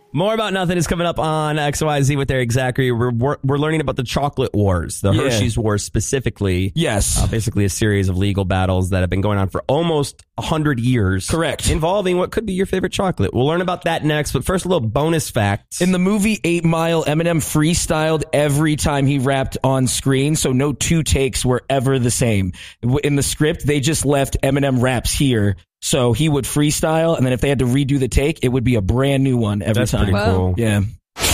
More About Nothing is coming up on XYZ with Eric Zachary. We're learning about the chocolate wars, the Hershey's Wars specifically. Yes. Basically a series of legal battles that have been going on for almost 100 years. Correct. Involving what could be your favorite chocolate. We'll learn about that next, but first a little bonus fact. In the movie 8 Mile, Eminem freestyled every time he rapped on screen, so no two takes were ever the same. In the script, they just left Eminem raps here. So he would freestyle, and then if they had to redo the take, it would be a brand new one every time. Pretty cool. Yeah.